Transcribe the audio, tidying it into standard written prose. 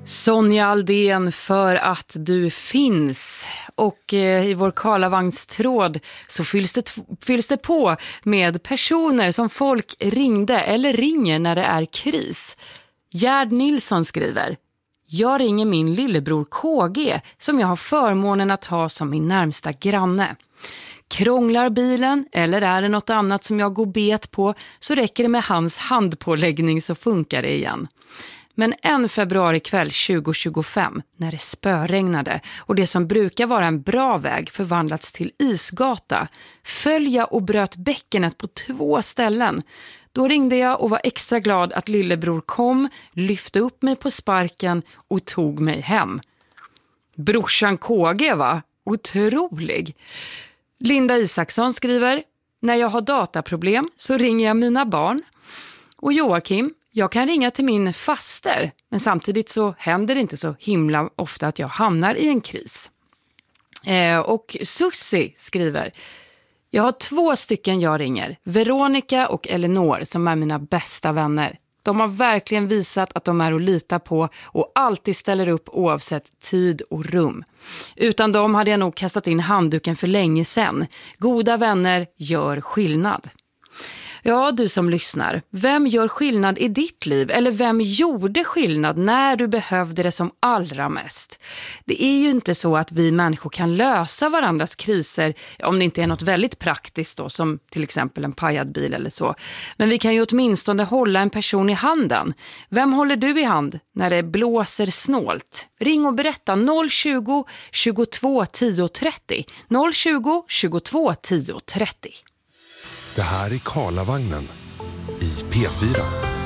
Sonja Aldén, för att du finns. Och i vår Karlavagnstråd så fylls det på med personer som folk ringde eller ringer när det är kris. Gerd Nilsson skriver: jag ringer min lillebror KG som jag har förmånen att ha som min närmsta granne. Krånglar bilen eller är det något annat som jag går bet på, så räcker det med hans handpåläggning så funkar det igen. Men en februarikväll 2025, när det spöregnade och det som brukar vara en bra väg förvandlats till isgata, föll jag och bröt bäckenet på 2 ställen. Då ringde jag och var extra glad att lillebror kom, lyfte upp mig på sparken och tog mig hem. Brorsan KG, va? Otrolig! Linda Isaksson skriver: när jag har dataproblem så ringer jag mina barn. Och Joakim: jag kan ringa till min faster, men samtidigt så händer det inte så himla ofta att jag hamnar i en kris. Och Sussi skriver: jag har 2 stycken jag ringer, Veronica och Eleanor, som är mina bästa vänner. De har verkligen visat att de är att lita på och alltid ställer upp oavsett tid och rum. Utan dem hade jag nog kastat in handduken för länge sedan. Goda vänner gör skillnad. Ja, du som lyssnar, vem gör skillnad i ditt liv? Eller vem gjorde skillnad när du behövde det som allra mest? Det är ju inte så att vi människor kan lösa varandras kriser, om det inte är något väldigt praktiskt då, som till exempel en pajad bil eller så. Men vi kan ju åtminstone hålla en person i handen. Vem håller du i hand när det blåser snålt? Ring och berätta 020 22 10 30. 020 22 10 30. Det här är Karlavagnen i P4.